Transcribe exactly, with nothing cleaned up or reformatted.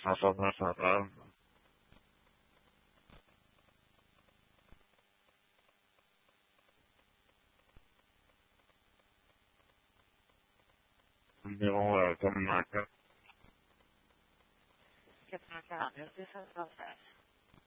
cent soixante centrale. Numéro euh, communautaire. quatre cent quarante-neuf, deux cent soixante.